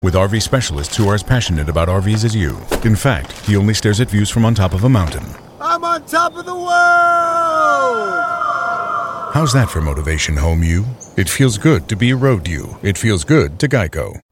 with RV specialists who are as passionate about RVs as you. In fact, he only stares at views from on top of a mountain. I'm on top of the world! How's that for motivation, home you? It feels good to be a road you. It feels good to Geico.